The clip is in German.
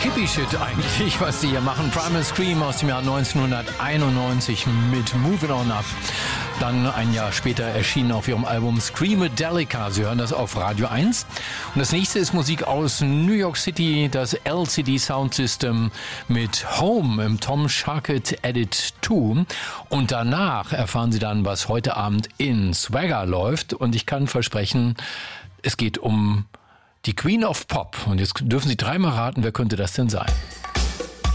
Hippie-Shit eigentlich, was die hier machen. Primal Scream aus dem Jahr 1991 mit Moving On Up. Dann ein Jahr später erschienen auf ihrem Album Screamadelica. Sie hören das auf Radio 1. Und das nächste ist Musik aus New York City, das LCD Sound System mit Home im Tom Sharkett Edit 2. Und danach erfahren Sie dann, was heute Abend in Swagger läuft. Und ich kann versprechen, es geht um die Queen of Pop. Und jetzt dürfen Sie dreimal raten, wer könnte das denn sein?